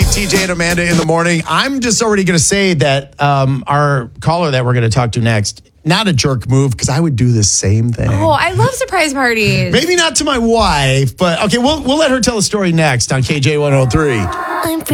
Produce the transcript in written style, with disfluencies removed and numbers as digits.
TJ and Amanda in the morning. I'm just already going to say that our caller that we're going to talk to next, not a jerk move, because I would do the same thing. Oh, I love surprise parties. Maybe not to my wife, but okay, we'll let her tell a story next on KJ103.